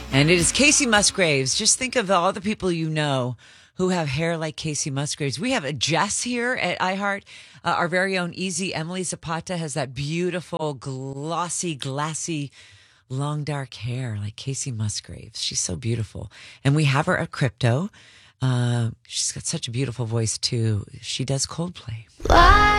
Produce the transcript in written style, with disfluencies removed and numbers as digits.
And it is Casey Musgraves. Just think of all the people you know who have hair like Casey Musgraves. We have a Jess here at iHeart. Our very own Easy Emily Zapata has that beautiful, glossy, glassy, long dark hair like Casey Musgraves. She's so beautiful. And we have her at Crypto. She's got such a beautiful voice, too. She does Coldplay.